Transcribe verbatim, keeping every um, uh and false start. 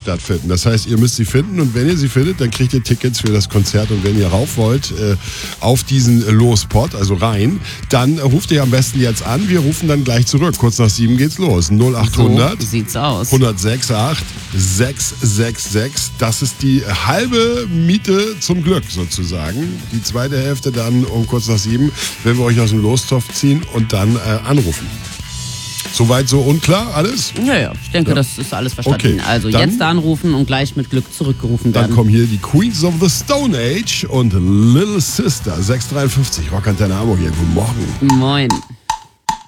stattfinden. Das heißt, ihr müsst sie finden und wenn ihr sie findet, dann kriegt ihr Tickets für das Konzert und wenn ihr rauf wollt äh, auf diesen Lospot, also rein, dann äh, ruft ihr am besten jetzt an. Wir rufen dann gleich zurück. Kurz nach sieben geht's los. null achthundert So sieht's aus. hundertsechs acht sechs sechs sechs. Das ist die halbe Miete zum Glück sozusagen. Die zweite Hälfte dann um kurz nach sieben, wenn wir euch aus dem Lostopf ziehen und dann äh, anrufen. Soweit so unklar alles? Ja, ja, ich denke, Ja. das ist alles verstanden. Okay, also dann- jetzt anrufen und gleich mit Glück zurückgerufen Dann werden. kommen hier die Queens of the Stone Age und Little Sister. sechs dreiundfünfzig, Rockantenne Hamburg hier. Guten Morgen. Moin.